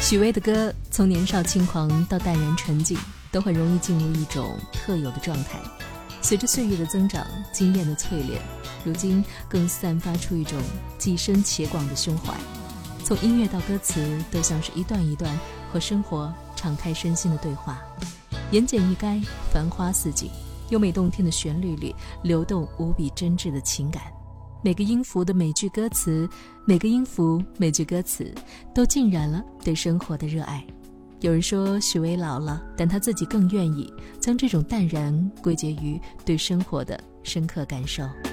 许巍的歌从年少轻狂到淡然沉静，都很容易进入一种特有的状态。随着岁月的增长，经验的淬炼，如今更散发出一种既深且广的胸怀。从音乐到歌词，都像是一段一段和生活敞开身心的对话。言简意赅，繁花似锦，优美动听的旋律里流动无比真挚的情感。每个音符的每句歌词，每个音符每句歌词都浸染了对生活的热爱。有人说许巍老了，但他自己更愿意将这种淡然归结于对生活的深刻感受。